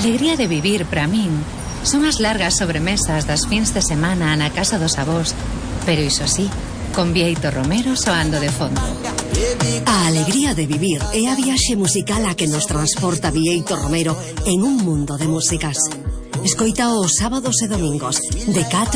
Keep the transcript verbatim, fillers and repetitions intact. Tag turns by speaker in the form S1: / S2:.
S1: alegría de vivir para min son as largas sobremesas das fins de semana na casa dos avós, pero iso sí, con Bieito Romero soando de fondo.
S2: A alegría de vivir é a viaxe musical a que nos transporta Bieito Romero en un mundo de músicas. Escoita os sábados e domingos de catro